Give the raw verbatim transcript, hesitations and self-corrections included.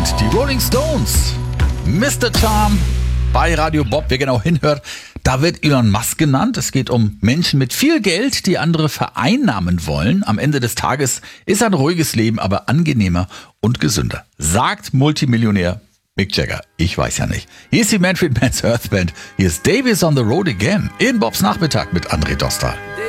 sind die Rolling Stones. Mister Charm bei Radio Bob. Wer genau hinhört, da wird Elon Musk genannt. Es geht um Menschen mit viel Geld, die andere vereinnahmen wollen. Am Ende des Tages ist ein ruhiges Leben aber angenehmer und gesünder, sagt Multimillionär Mick Jagger. Ich weiß ja nicht. Hier ist die Manfred Mann's Earth Band. Hier ist Davies on the Road Again in Bobs Nachmittag mit André Dostal.